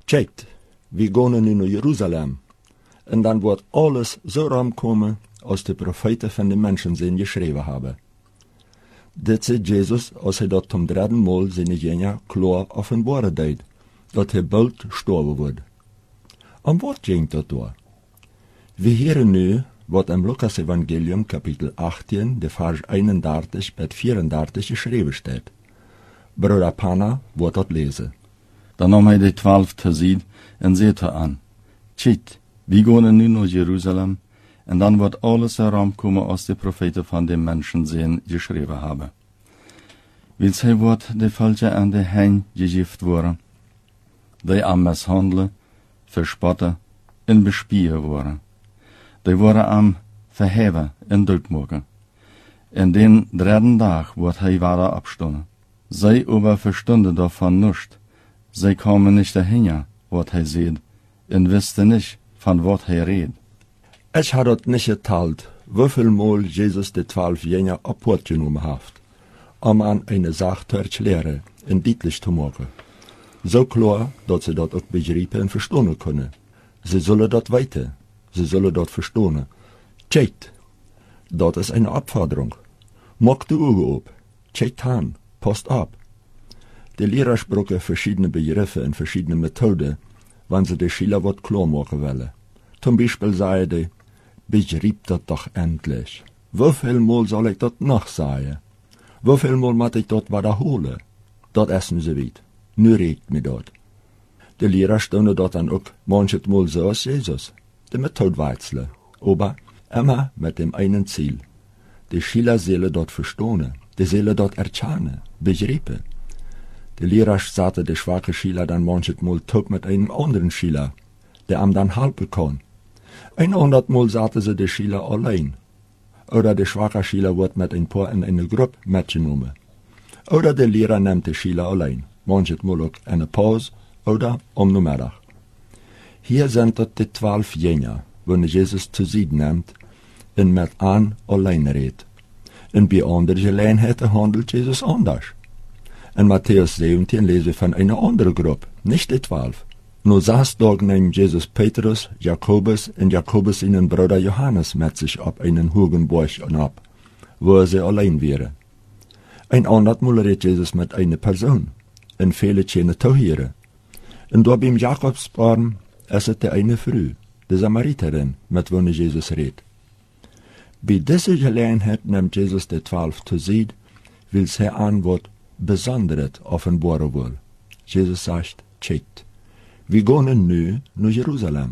Kijk, we gaan nu naar Jeruzalem. En dan wordt alles zo ramkomen als de profeten van de mensen zijn geschreven hebben. Dit zei Jezus als hij dat om derde maal zijn genia klaar openbaren deed, dat hij bald gestorven wordt. En wat ging dat door? We horen nu wat im Lukas Evangelium Kapitel 18, de vers 31 bis 34 geschreven staat. Bruder Panna wordt dat lezen. Dan nam hij de 12 terzijde en zei haar aan, Ziet, we gaan nu naar Jeruzalem, en dan wordt alles herankomen als de profeten van de mensen zijn geschreven hebben. Wil zij wordt de falsche aan de hein gegift worden, die am mishandelen, verspotten en bespieren worden. Die worden am verheven en doodmaken. En den derde dag wordt hij wieder abstonden. Zij aber verstonden davon nicht. Zij kwamen nicht dahin, wat hij zei, en wisten nicht, van wat hij reed. Ich had het niet geteld, hoeveel maal Jezus de 12 Jünger apart genomen heeft, om aan eine Sache te erklären en deutlich te maken. Zo klar, dat ze dat ook begrijpen en verstaan kunnen. Ze zullen dat weten, ze zullen dat verstaan. Kijk, dat is een opvordering. Maak de ogen op, kijk aan, past op. De leraar spraken verschiedene begriffen en verschiedene methoden, wanneer ze de Schüler wat klaarmaken willen. Zum Beispiel zei hij, begrijp dat toch endlich. Hoeveel maal zal ik dat nog zeggen? Hoeveel maal moet ik dat wiederholen? Dat is nu zo weit. Nu reikt me dat. De leraar stonden dat dan ook manchmal zo als Jezus. De methode wechseln, aber immer mit dem einen Ziel. De Schüler zullen dat verstaan, die zullen dat erkennen, begrijpen. De leraar zaten de schwache Schüler dan manchmal toch mit einem anderen Schüler, der am dann helpen kon. 100-mal zaten ze de Schüler allein. Oder de schwache Schüler wordt met een paar in eine Gruppe mitgenommen. Oder de leraar neemt de Schüler allein, manchmal ook in een Pause oder om de middag. Hier zijn dat de 12 Jünger, wanneer Jezus te zien neemt en met aan alleen redt. En bij andere gelegenheden handelt Jezus anders. In Matthäus 17 lezen we van een andere groep, niet de 12. Nur 6 Tage neemt Jezus Petrus, Jakobus en Jakobus seinen Bruder Johannes met zich op einen hohen Berg op, wo ze alleen wären. Ein andermal redt Jezus met eine Person, en vele keine toehieren. En door beim Jakobsbaum is het de eine Frau, de Samariterin, met wanneer Jezus redt. Bij deze gelegenheid neemt Jezus de 12 te zien, wil zij aan wat Besonderes offenbaren wil. Jezus zegt, kijk, we gaan nu naar Jeruzalem.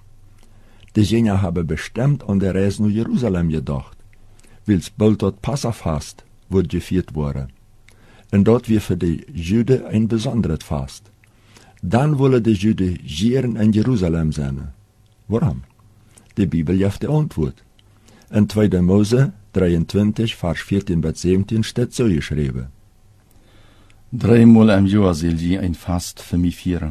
De Jünger hebben bestemmt aan de reis naar Jeruzalem gedacht, wils bald dat Passafast wordt gevierd worden. En dat weer voor de Juden een besonderes Fast. Dan willen de Juden jaren in Jeruzalem zijn. Waarom? De Bibel geeft de antwoord. In 2 Mose 23, vers 14 bis 17 staat zo geschreven. 3 Mal im Jahr soll je ein Fast für mich vieren.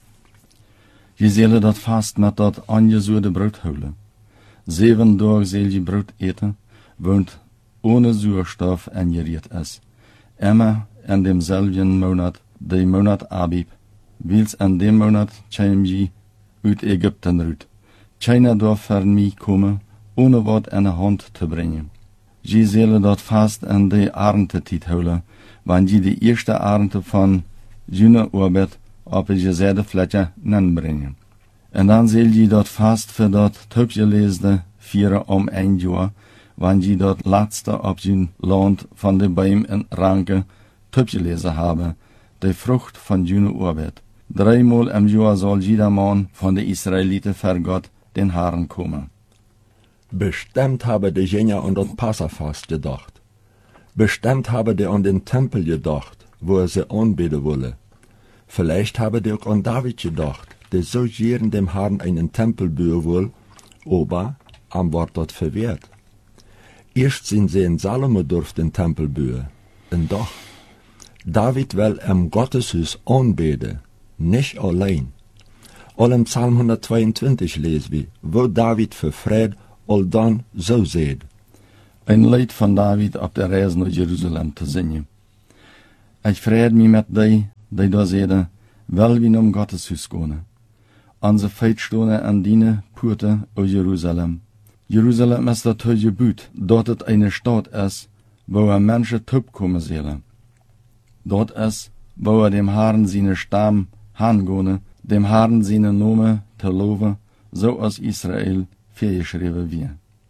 Je zullen dat Fast met dat angezuurde brood houden. 7 dagen zal je brood eten, want ohne zuurstof en geriet is. Immer in demselben Monat, de Monat Abib, wils in dem Monat kwam je uit Ägypten uit. Keiner darf van mij komen, ohne wat in de hand te brengen. Je zullen dat Fast in de Arendetijd houden, wanneer je de eerste arente van june arbeid op je gezette vletje brengen. En dan zul je dat vast voor dat topgeleesde vieren om 1 jaar, wanneer je dat laatste op je land van de boom en ranken topgelezen hebben, de vrucht van june arbeid. 3 Mal im Jahr zal jeder man van de Israëlieten voor God den Herrn komen. Bestimmt hebben de Jünger an dat Passafast gedacht. Bestimmt haben die an den Tempel gedacht, wo sie anbeten wollen. Vielleicht haben die auch an David gedacht, der so gern dem Herrn einen Tempel bauen will, aber am Wort dort verwehrt. Erst sind sie in Salomo durch den Tempel bauen, und doch, David will im Gotteshaus anbeten, nicht allein. Al im Psalm 122 lesen wir, wo David für Fried all dann so seht. Ein Lied van David op de reis naar Jeruzalem te zingen. Ik vrede me met die daar zeiden, wel wie om Gottes huis gaan. an ze feitstone an diene Purte o Jerusalem. Jerusalem ist dat heu gebuut, dort het eine Stadt is, wo Menschen tupkommen sollen. Dort is, wo dem Herrn seine Stamm hangone, dem Herrn seine Nome te loven, so als Israel viergeschreven wie.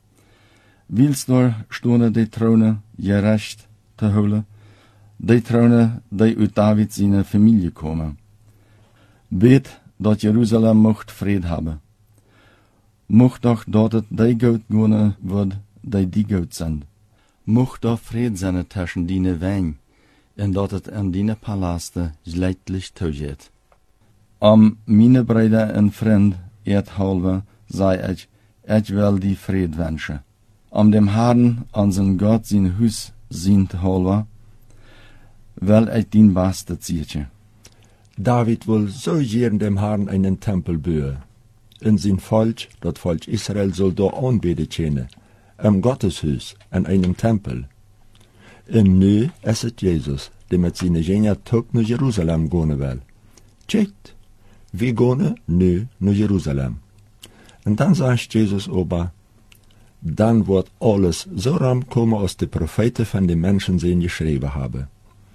Wils door stonden die Throne gerecht te houden, die Throne die uit David seine Familie komen. Weet dat Jeruzalem mocht vrede hebben. Mocht doch dat het die goud gewonnen wordt, die goud zijn. Mocht doch vrede zijn tussen die wijn, en dat het in die palasten leidlich toegeet. Am meine Brüder en vriend halve, zei ik wil die vrede wensen. Am dem Herrn an zijn God zijn huis zien te halve, wil ik dien beste ziertje. David will so gern dem Herrn einen Tempel bauen. In sein Volk, das Volk Israel, soll da anbeten können, im Gotteshaus, an einem Tempel. Und nu ist es Jesus, der mit seinen Jüngern Tag nach Jerusalem gehen will. Tschickt, wir gehen nu nach Jerusalem. Und dann sagt Jesus aber, dann wird alles so rankommen, als die Propheten von den Menschen sehen geschrieben haben.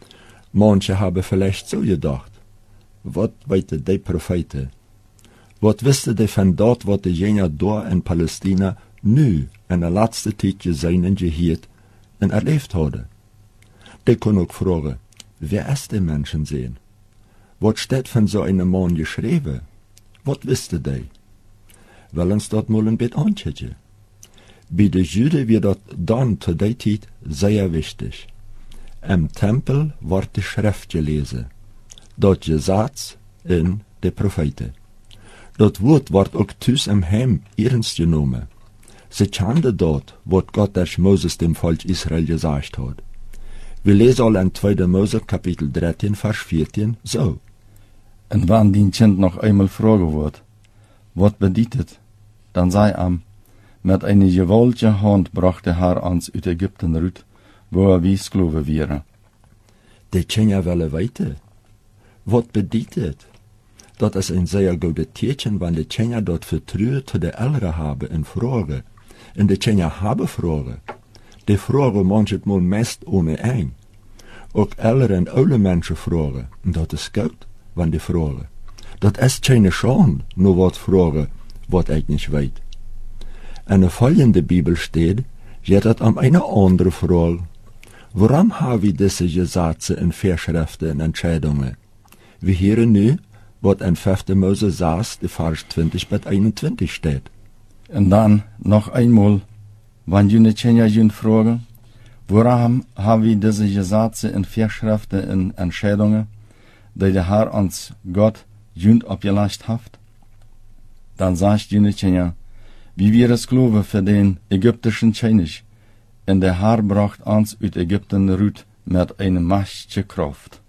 Manche haben vielleicht so gedacht, was weiten die Propheten? Was wisten die von dort, was die Jünger dort in Palästina nu in der letzten Zeit gesehen und gehört und erlebt haben? Die können auch fragen, wer ist die Menschen sehen? Was steht von so einem Mann geschrieben? Was wisten die? Will uns dort mal ein bisschen anschauen. Bei den Juden wird das dann zu der Zeit sehr wichtig. Im Tempel wird die Schrift gelesen. Dort Gesetz in de Propheten. Dat Wort wordt ook thuis im Heim ernst genommen. Sie kannten dort, wat Gott durch Moses dem Volk Israel gesagt hat. Wir lesen all in 2. Mose Kapitel 13, Vers 14 so. En wann die Kind noch einmal fragen wird, wat bedeutet, dann sei mit einer gewaltigen Hand brachte Herr ans uit Ägypten rut, wo wie Sklaven wären. Die Kinder wollen weiter. Wat bedeutet? Dat is een zeer goede teken, wanneer de Kinder dat vertrouwen te de Älteren hebben en vragen. En de Kinder hebben vragen. Die vragen manchmal meest ohne ein. Ook ältere en oude mensen vragen. En dat is goed, wanneer die vragen. Dat is keine Schande, nur wat vragen, wat ik niet weet. En de volgende Bibel steht, geht het om eine andere Frage. Warum haben wir diese Gesetze en Vorschriften en Entscheidungen? Wir hören nu, wat in 5. Mose 6, de Vers 20 bis 21 steht. Und dann noch einmal, wenn jene Kinder jün fragen, warum haben wir diese Gesetze und Vorschriften und Entscheidungen, die der Herr uns Gott jün abgelegt hat? Dann sagt jene Kinder, wie wir es glauben für den ägyptischen König, und der Herr bracht uns uit Ägypten rut mit einer mächtigen Kraft.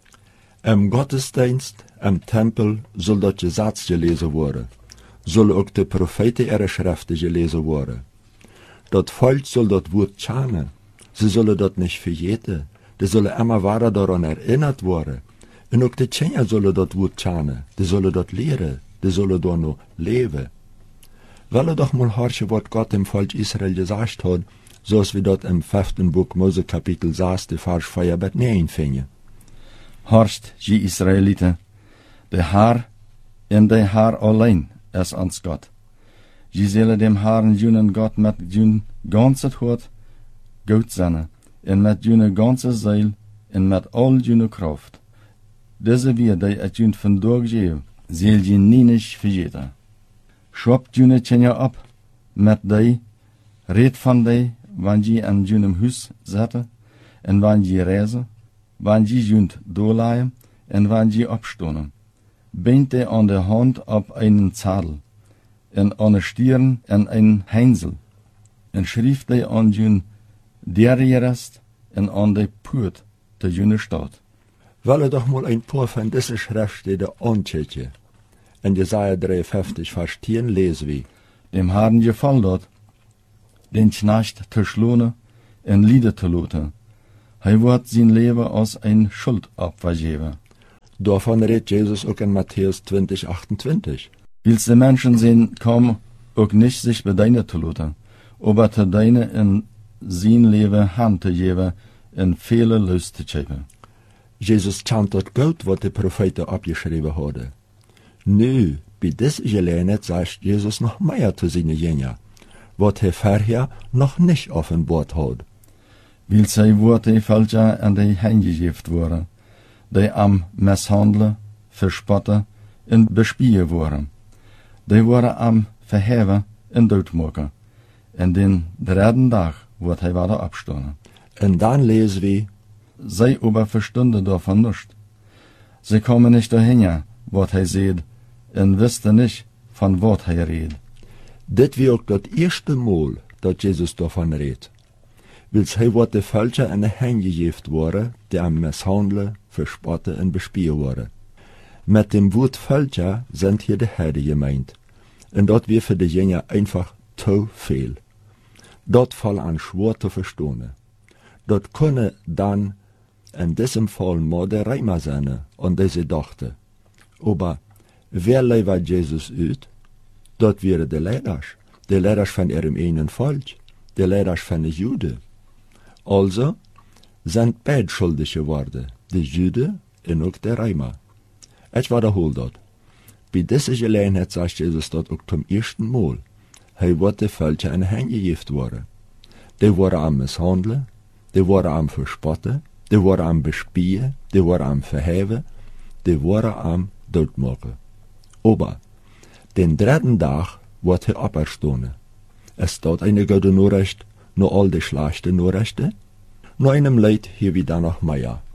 Im Gottesdienst, im Tempel soll das Gesetz gelesen werden, soll auch die Propheten ihre Schriften gelesen werden. Das Volk soll das Wort kennen, sie sollen das nicht vergeten, die sollen immer weiter daran erinnert werden. Und auch die Kinder sollen das Wort kennen, die sollen das lehren, die sollen da noch leben. Wollen doch mal horchen, was Gott dem Volk Israel gesagt hat, so als wir das im 5. Buch Mose Kapitel 6, Vers 4 bis 9 finden. Horcht, je Israeliten, der Herr en der Herr allein ist ans Gott. Je zullen dem Herrn junen Gott mit jun ganze Hort gut sein, en mit june ganze Seil, en mit all june Kraft. Diese wir, die et jun von durchgehen, soll je nie nicht vergeten. Schwapt june Kinder ab, mit die, red von die, wann je an junem Hus zette, en wann je reise, wann je junt doorlaaien en wann je opstonen. Bindt die an der Hand op einen Zadel, en an de Stirn en ein Heinsel, en schrief die an jun derjerest en an de Poort der june Stadt. Wolle doch mal ein paar von diesen Schriftstellen anschauen. In Jesaja 53, Vers 10 lesen wir. Dem Herrn gefällt dort, den Knecht zu schlonen en Lieder zu loten. Hij wird sein Leben als ein Schuld abvergeben. Davon redet Jesus auch in Matthäus 20, 28. Wils de Menschen sehen kaum ook nicht sich bedeine te laten, aber te deine in zijn leven hand te geven en vele lust te geven. Jesus chant dat goed wat de profeten opgeschreven hadden. Nu, bij deze gelegenheid sagt Jesus nog meer te zijn jünger, wat hij vorher nog niet offenbart had. Weil zij woorden falscher an die hängegeeft worden, die am mishandelen, verspotten en bespieën worden. Die worden am verheven en doodmaken. En den derde dag wordt hij weer opstaan. En dan lezen we, Zij aber verstunden davon nicht. Sie kommen nicht dahin, wat hij seht, en wisten nicht, von wat hij redt. dit wie ook dat eerste Mal, dat Jesus davon redt. Wils hij wordt de falscher en de hängegeeft worden, die am mishandelen, verspotten en bespieën worden. Met dem Wort falscher sind hier de Herde gemeint. En dat wir für de Jünger einfach zu viel. Dat fall an schwer zu verstehen. Dat kunne dann in diesem Fall mal der Reimer sein, und diese dachte. Aber wer leiwert Jesus uit? Dat wäre de Leiders von ihrem einen Volk, de Leiders von de Juden. Also sind beide schuldig geworden, de Juden en ook de Reimer. Ich wiederhole dat. Bei dieser Gelegenheit sagt Jesus dat ook zum ersten Mal. Hij wordt de Völker in hängegeeft worden. Die worden am mishandelen, die worden am verspotten, die worden am bespieën, die worden am verheven, die worden am doodmaken. Aber den dritten Tag wordt hij opgestaan. Es staat eine gute Nachricht, nur all die schlechte Nachrichten. Nur einem Leid hier wieder noch mehr.